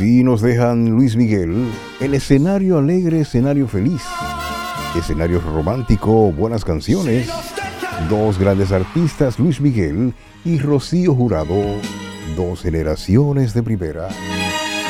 Así nos dejan Luis Miguel en escenario alegre, escenario feliz, escenario romántico, buenas canciones. Dos grandes artistas, Luis Miguel y Rocío Jurado, dos generaciones de primera.